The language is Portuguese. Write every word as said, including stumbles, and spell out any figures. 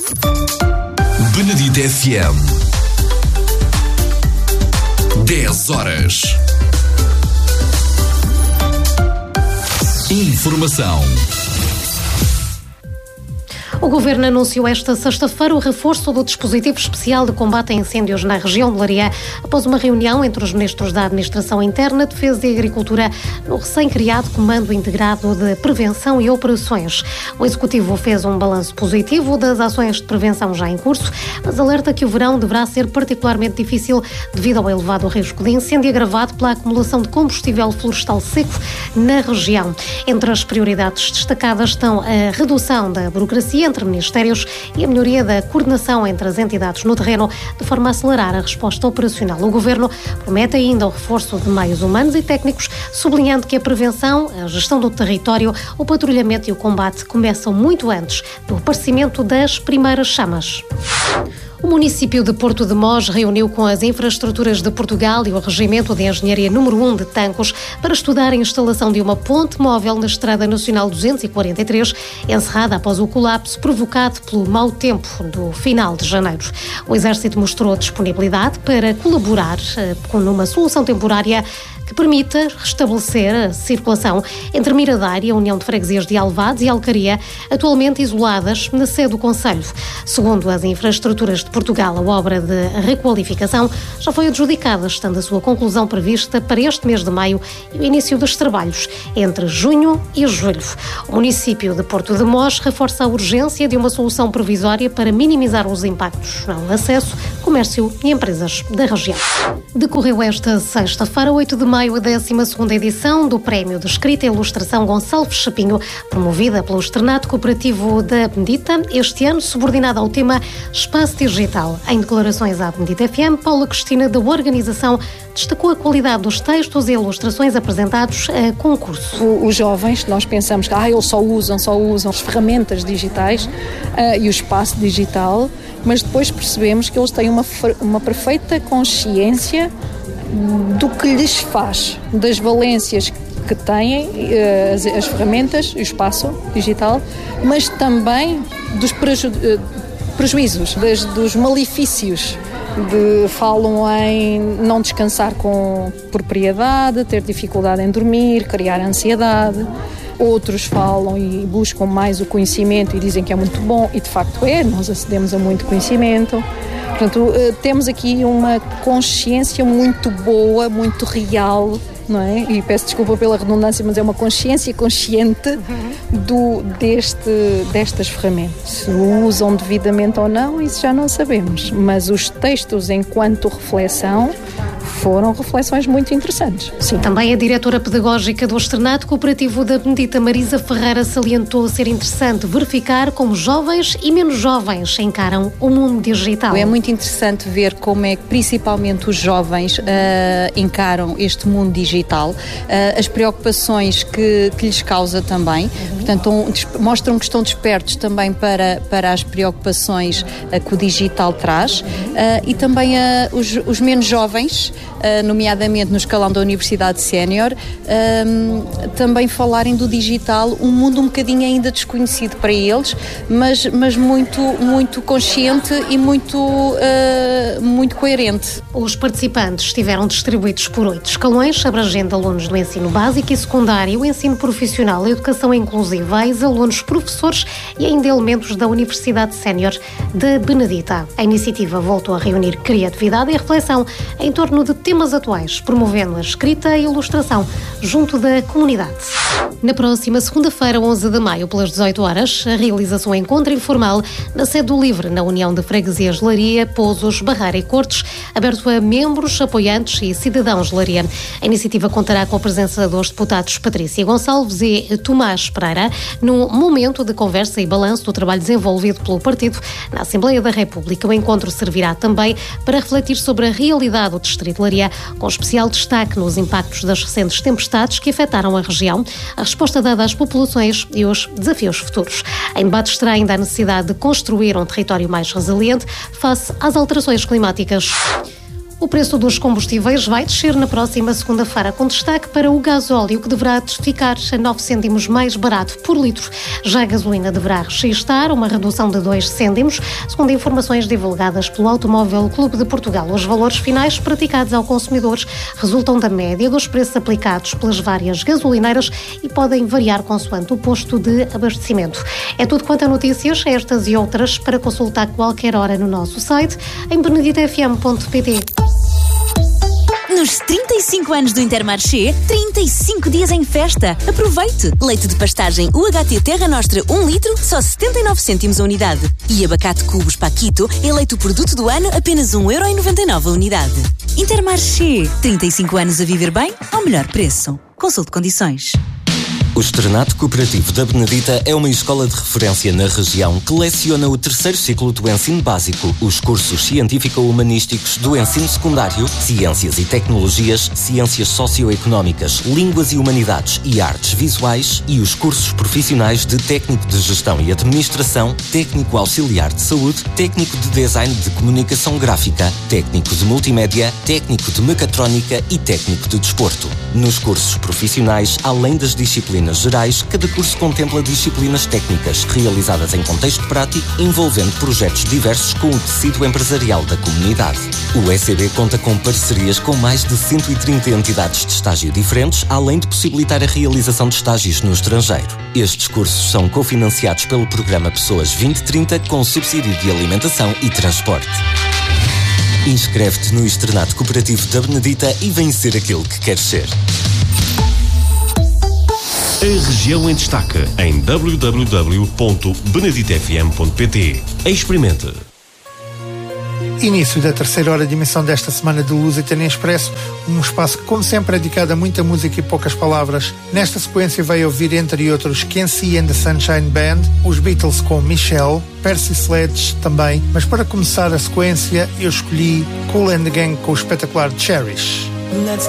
Benedita F M. dez horas. Informação. O Governo anunciou esta sexta-feira o reforço do dispositivo especial de combate a incêndios na região de Leiria, após uma reunião entre os ministros da Administração Interna, Defesa e Agricultura no recém-criado Comando Integrado de Prevenção e Operações. O Executivo fez um balanço positivo das ações de prevenção já em curso, mas alerta que o verão deverá ser particularmente difícil devido ao elevado risco de incêndio agravado pela acumulação de combustível florestal seco na região. Entre as prioridades destacadas estão a redução da burocracia entre ministérios e a melhoria da coordenação entre as entidades no terreno, de forma a acelerar a resposta operacional. O Governo promete ainda o reforço de meios humanos e técnicos, sublinhando que a prevenção, a gestão do território, o patrulhamento e o combate começam muito antes do aparecimento das primeiras chamas. O município de Porto de Mós reuniu com as infraestruturas de Portugal e o Regimento de Engenharia número um de Tancos para estudar a instalação de uma ponte móvel na Estrada Nacional duzentos e quarenta e três, encerrada após o colapso provocado pelo mau tempo do final de janeiro. O Exército mostrou disponibilidade para colaborar com uma solução temporária que permita restabelecer a circulação entre Miradaia e a União de Freguesias de Alvados e Alcaria, atualmente isoladas na sede do Conselho. Segundo as infraestruturas de Portugal, a obra de requalificação já foi adjudicada, estando a sua conclusão prevista para este mês de maio e o início dos trabalhos entre junho e julho. O município de Porto de Mós reforça a urgência de uma solução provisória para minimizar os impactos ao acesso, comércio e empresas da região. Decorreu esta sexta-feira, oito de maio, a décima segunda edição do Prémio de Escrita e Ilustração Gonçalves Chapinho, promovida pelo Externato Cooperativo da Benedita, este ano subordinada ao tema Espaço Digital. Em declarações à Benedita F M, Paula Cristina, da organização, destacou a qualidade dos textos e ilustrações apresentados a concurso. Os jovens, nós pensamos que ah, eles só usam, só usam as ferramentas digitais uh, e o espaço digital, mas depois percebemos que eles têm uma, uma perfeita consciência do que lhes faz, das valências que têm as, as ferramentas, o espaço digital, mas também dos preju, prejuízos, das, dos malefícios. De, falam em não descansar com propriedade, ter dificuldade em dormir, criar ansiedade. Outros falam e buscam mais o conhecimento e dizem que é muito bom, e de facto é, nós acedemos a muito conhecimento. Portanto, temos aqui uma consciência muito boa, muito real, não é? E peço desculpa pela redundância, mas é uma consciência consciente do, deste, destas ferramentas. Se usam devidamente ou não, isso já não sabemos. Mas os textos, enquanto reflexão, foram reflexões muito interessantes. Sim. Também a diretora pedagógica do Externato Cooperativo da Benedita, Marisa Ferreira, salientou ser interessante verificar como jovens e menos jovens encaram o mundo digital. É muito interessante ver como é que principalmente os jovens uh, encaram este mundo digital, uh, as preocupações que, que lhes causa também. Uhum. Portanto, um, mostram que estão despertos também para, para as preocupações uh, que o digital traz, uh, e também uh, os, os menos jovens, Uh, nomeadamente no escalão da Universidade Sénior, uh, também falarem do digital, um mundo um bocadinho ainda desconhecido para eles, mas, mas muito, muito consciente e muito, uh, muito coerente. Os participantes estiveram distribuídos por oito escalões, abrangendo alunos do ensino básico e secundário, o ensino profissional, a educação inclusiva, ex-alunos, professores e ainda elementos da Universidade Sénior de Benedita. A iniciativa voltou a reunir criatividade e reflexão em torno de temas atuais, promovendo a escrita e ilustração junto da comunidade. Na próxima segunda-feira, onze de maio, pelas dezoito horas, realiza-se um encontro informal na sede do Livre, na União de Freguesias de Leiria, Pozos, Barreira e Cortes, aberto a membros, apoiantes e cidadãos de Leiria. A iniciativa contará com a presença dos deputados Patrícia Gonçalves e Tomás Pereira, num momento de conversa e balanço do trabalho desenvolvido pelo partido na Assembleia da República. O encontro servirá também para refletir sobre a realidade do Distrito de Leiria, com especial destaque nos impactos das recentes tempestades que afetaram a região, a resposta dada às populações e os desafios futuros. Em debate estará ainda a necessidade de construir um território mais resiliente face às alterações climáticas. O preço dos combustíveis vai descer na próxima segunda-feira, com destaque para o gasóleo, que deverá ficar a nove cêntimos mais barato por litro. Já a gasolina deverá registrar uma redução de dois cêntimos, segundo informações divulgadas pelo Automóvel Clube de Portugal. Os valores finais praticados ao consumidor resultam da média dos preços aplicados pelas várias gasolineiras e podem variar consoante o posto de abastecimento. É tudo quanto a notícias, estas e outras, para consultar a qualquer hora no nosso site, em benedita f m ponto p t. Nos trinta e cinco anos do Intermarché, trinta e cinco dias em festa. Aproveite! Leite de pastagem U H T Terra Nostra um litro, só setenta e nove cêntimos a unidade. E abacate Cubos Paquito, eleito o produto do ano, apenas um euro e noventa e nove a unidade. Intermarché, trinta e cinco anos a viver bem, ao melhor preço. Consulte condições. O Externato Cooperativo da Benedita é uma escola de referência na região que leciona o terceiro ciclo do ensino básico, os cursos científico-humanísticos do ensino secundário, ciências e tecnologias, ciências socioeconómicas, línguas e humanidades e artes visuais e os cursos profissionais de técnico de gestão e administração, técnico auxiliar de saúde, técnico de design de comunicação gráfica, técnico de multimédia, técnico de mecatrónica e técnico de desporto. Nos cursos profissionais, além das disciplinas gerais, cada curso contempla disciplinas técnicas realizadas em contexto prático, envolvendo projetos diversos com o tecido empresarial da comunidade. O E C B conta com parcerias com mais de cento e trinta entidades de estágio diferentes, além de possibilitar a realização de estágios no estrangeiro. Estes cursos são cofinanciados pelo programa Pessoas vinte trinta, com subsídio de alimentação e transporte. Inscreve-te no Externato Cooperativo da Benedita e vem ser aquilo que queres ser. A região em destaque em w w w ponto benedita f m ponto p t. Experimente. Início da terceira hora de emissão desta semana de Lusitânia Expresso, um espaço que, como sempre, é dedicado a muita música e poucas palavras. Nesta sequência veio ouvir, entre outros, Kenzie and the Sunshine Band, os Beatles com Michelle, Percy Sledge também, mas para começar a sequência eu escolhi Kool and the Gang com o espetacular Cherish.